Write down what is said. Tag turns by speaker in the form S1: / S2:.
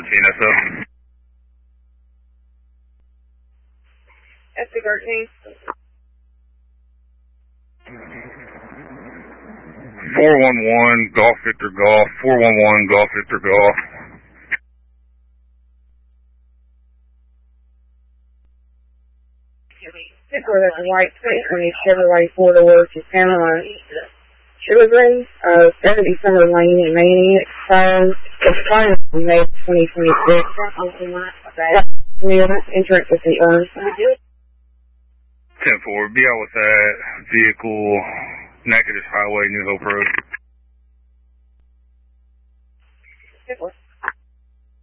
S1: CNSO.
S2: SC13.
S1: 411 Golf Victor Golf. 411 Golf Victor Golf.
S2: This was a white 2020 Chevrolet 4-door Camaro Sugar Green, 70 Summer Lane in Maniac. Expiring in May 2026. Entrance with the earth.
S1: 10-4, be out with that vehicle, Natchitoches Highway, New Hope Road.